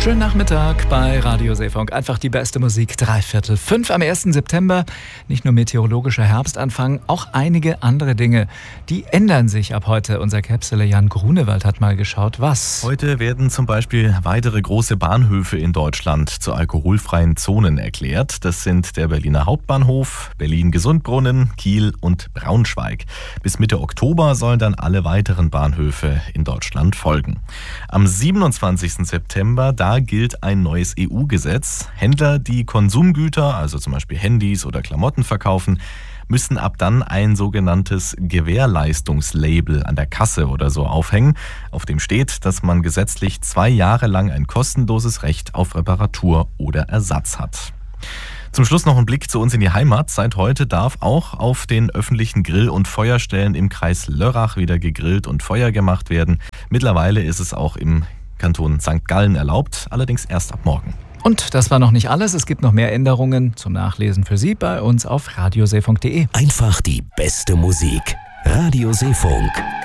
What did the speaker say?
Schönen Nachmittag bei Radio Seefunk. Einfach die beste Musik, 4:45 am 1. September. Nicht nur meteorologischer Herbstanfang, auch einige andere Dinge. Die ändern sich ab heute. Unser Capsuler Jan Grunewald hat mal geschaut, was. Heute werden zum Beispiel weitere große Bahnhöfe in Deutschland zu alkoholfreien Zonen erklärt. Das sind der Berliner Hauptbahnhof, Berlin-Gesundbrunnen, Kiel und Braunschweig. Bis Mitte Oktober sollen dann alle weiteren Bahnhöfe in Deutschland folgen. Am 27. September, da gilt ein neues EU-Gesetz. Händler, die Konsumgüter, also zum Beispiel Handys oder Klamotten verkaufen, müssen ab dann ein sogenanntes Gewährleistungslabel an der Kasse oder so aufhängen, auf dem steht, dass man gesetzlich 2 Jahre lang ein kostenloses Recht auf Reparatur oder Ersatz hat. Zum Schluss noch ein Blick zu uns in die Heimat. Seit heute darf auch auf den öffentlichen Grill- und Feuerstellen im Kreis Lörrach wieder gegrillt und Feuer gemacht werden. Mittlerweile ist es auch im Kanton St. Gallen erlaubt, allerdings erst ab morgen. Und das war noch nicht alles. Es gibt noch mehr Änderungen zum Nachlesen für Sie bei uns auf radioseefunk.de. Einfach die beste Musik. Radio Seefunk.